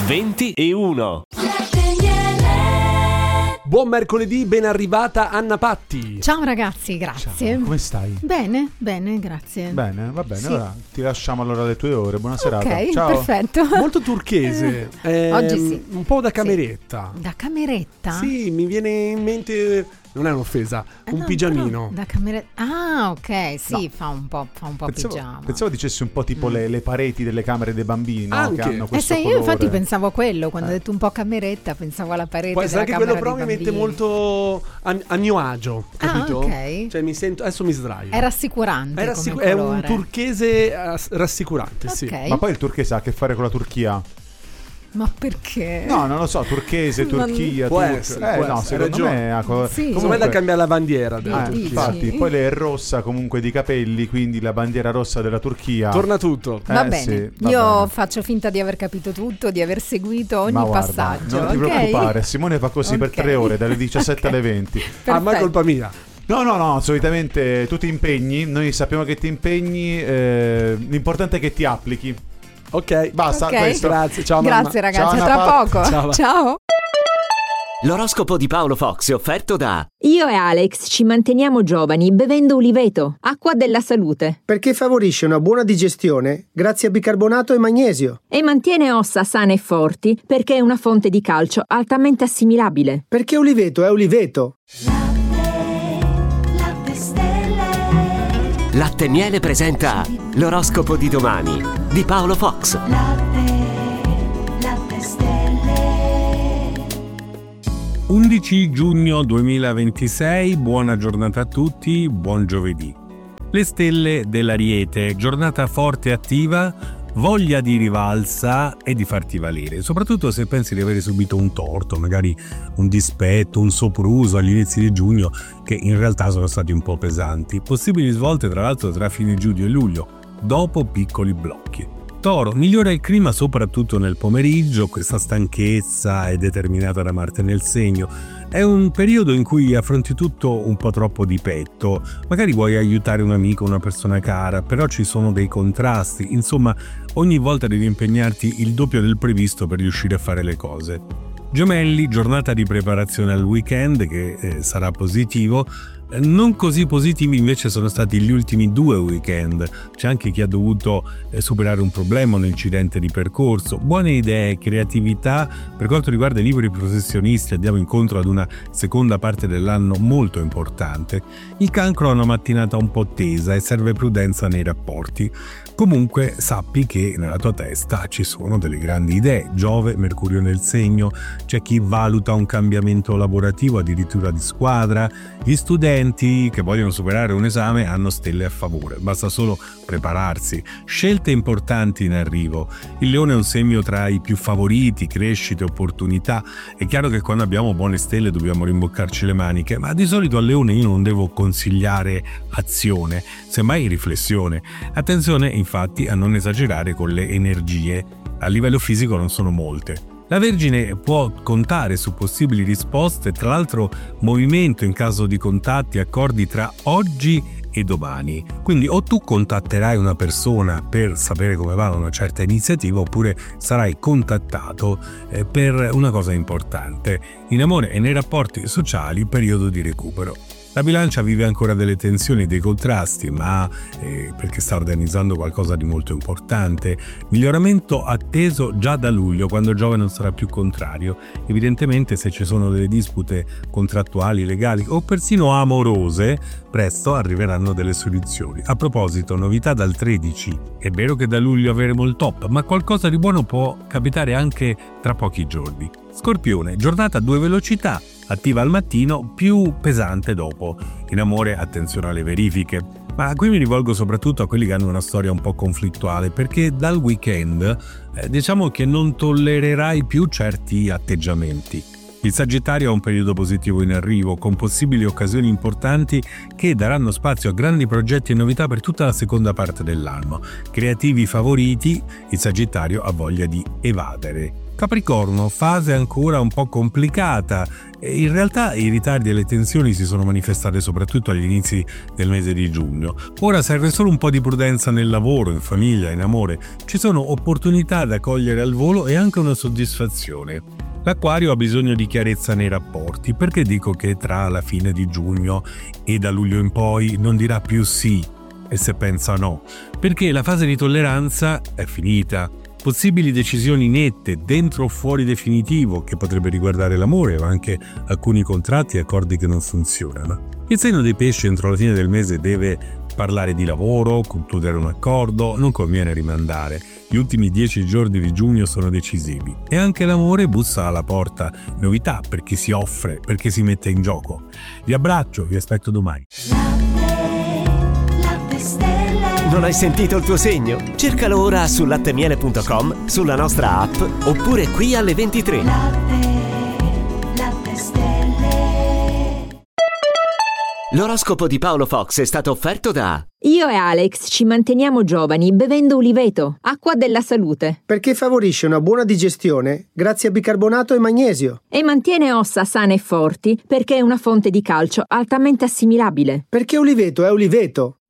20:01. Buon mercoledì, ben arrivata Anna Patti. Ciao ragazzi, grazie. Ciao, come stai? Bene, grazie. Bene, va bene, Sì. Allora ti lasciamo allora le tue ore. Buona serata. Ok, Ciao. perfetto. Molto turchese. Oggi sì. Un po' da cameretta. Da cameretta? Sì, mi viene in mente, non è un'offesa, un no, pigiamino. però da cameretta. Ah, ok, sì, No. fa un po' pigiama. Pensavo dicessi un po' tipo le pareti delle camere dei bambini, no? Anche. Che hanno questo Io colore. infatti pensavo a quello, quando hai detto un po' cameretta, pensavo alla parete Può essere della anche quello, camera però mi dei mette bambini. molto a mio agio, capito? ok. Cioè mi sento, adesso mi sdraio. È rassicurante come è un colore. turchese rassicurante, sì. Ok. Ma poi il turchese ha a che fare con la Turchia? Ma perché? No, non lo so, turchese, Non- Turchia, Può Turc- essere, può no, essere, secondo ragione. me ha Sì. Secondo me è da cambiare la bandiera della Dici? Turchia. infatti, poi lei è rossa comunque di capelli, quindi la bandiera rossa della Turchia. Torna tutto. Va bene, sì, va io bene. faccio finta di aver capito tutto, di aver seguito ogni Ma guarda, passaggio. non ti ok? preoccupare, Simone fa così per Ok. 3 ore, dalle 17 Ok. alle 20. Ah, ma è Perfetto. colpa mia. No, solitamente tu ti impegni, noi sappiamo che ti impegni, l'importante è che ti applichi. Ok, Basta, Ok. questo. Grazie, ciao mamma. Grazie ragazzi, Ciao, a tra Anna Patti. poco. Ciao. Ciao. L'oroscopo di Paolo Fox è offerto da Io e Alex ci manteniamo giovani bevendo Uliveto, acqua della salute, Perché favorisce una buona digestione grazie a bicarbonato e magnesio. e mantiene ossa sane e forti perché è una fonte di calcio altamente assimilabile. Perché Uliveto è Uliveto. Latte Miele presenta l'oroscopo di domani di Paolo Fox. 11 giugno 2026, buona giornata a tutti, buon giovedì. Le stelle dell'Ariete, giornata forte e attiva, voglia di rivalsa e di farti valere, soprattutto se pensi di avere subito un torto, magari un dispetto, un sopruso agli inizi di giugno che in realtà sono stati un po' pesanti. Possibili svolte tra l'altro tra fine giugno e luglio, dopo piccoli blocchi. Toro, migliora il clima soprattutto nel pomeriggio, questa stanchezza è determinata da Marte nel segno. È un periodo in cui affronti tutto un po' troppo di petto, magari vuoi aiutare un amico, una persona cara, però ci sono dei contrasti, insomma ogni volta devi impegnarti il doppio del previsto per riuscire a fare le cose. Gemelli, giornata di preparazione al weekend che sarà positivo. Non così positivi invece sono stati gli ultimi 2 weekend. C'è anche chi ha dovuto superare un problema, un incidente di percorso. Buone idee, creatività. Per quanto riguarda i liberi professionisti andiamo incontro ad una seconda parte dell'anno molto importante. Il Cancro ha una mattinata un po' tesa e serve prudenza nei rapporti. Comunque sappi che nella tua testa ci sono delle grandi idee. Giove, Mercurio nel segno, c'è chi valuta un cambiamento lavorativo addirittura di squadra. Gli studenti che vogliono superare un esame hanno stelle a favore, basta solo prepararsi. Scelte importanti in arrivo. Il Leone è un segno tra i più favoriti, crescite, opportunità. È chiaro che quando abbiamo buone stelle dobbiamo rimboccarci le maniche, ma di solito al Leone io non devo consigliare azione, semmai riflessione. Attenzione infatti a non esagerare con le energie, a livello fisico non sono molte. La Vergine può contare su possibili risposte, tra l'altro movimento in caso di contatti, accordi tra oggi e domani. Quindi o tu contatterai una persona per sapere come va una certa iniziativa oppure sarai contattato per una cosa importante. In amore e nei rapporti sociali, periodo di recupero. La Bilancia vive ancora delle tensioni, dei contrasti, ma perché sta organizzando qualcosa di molto importante. Miglioramento atteso già da luglio, quando Giove non sarà più contrario. Evidentemente se ci sono delle dispute contrattuali, legali o persino amorose, presto arriveranno delle soluzioni. A proposito, novità dal 13. È vero che da luglio avremo il top, ma qualcosa di buono può capitare anche tra pochi giorni. Scorpione, giornata a 2 velocità, attiva al mattino, più pesante dopo. In amore, attenzione alle verifiche. Ma qui mi rivolgo soprattutto a quelli che hanno una storia un po' conflittuale, perché dal weekend diciamo che non tollererai più certi atteggiamenti. Il Sagittario ha un periodo positivo in arrivo, con possibili occasioni importanti che daranno spazio a grandi progetti e novità per tutta la seconda parte dell'anno. Creativi favoriti, il Sagittario ha voglia di evadere. Capricorno, fase ancora un po' complicata E in realtà i ritardi e le tensioni si sono manifestate soprattutto agli inizi del mese di giugno. Ora serve solo un po' di prudenza nel lavoro, in famiglia, in amore. Ci sono opportunità da cogliere al volo e anche una soddisfazione. L'Acquario ha bisogno di chiarezza nei rapporti. Perché dico che tra la fine di giugno e da luglio in poi non dirà più sì e se pensa no? Perché la fase di tolleranza è finita. Possibili decisioni nette, dentro o fuori definitivo, che potrebbe riguardare l'amore, ma anche alcuni contratti e accordi che non funzionano. Il segno dei pesci entro la fine del mese deve parlare di lavoro, concludere un accordo, non conviene rimandare. Gli ultimi 10 giorni di giugno sono decisivi. E anche l'amore bussa alla porta. Novità per chi si offre, per chi si mette in gioco. Vi abbraccio, vi aspetto domani. Non hai sentito il tuo segno? Cercalo ora su lattemiele.com, sulla nostra app oppure qui alle 23. L'oroscopo di Paolo Fox è stato offerto da... Io e Alex ci manteniamo giovani bevendo Uliveto, acqua della salute. Perché favorisce una buona digestione grazie a bicarbonato e magnesio. E mantiene ossa sane e forti perché è una fonte di calcio altamente assimilabile. Perché Uliveto è Uliveto.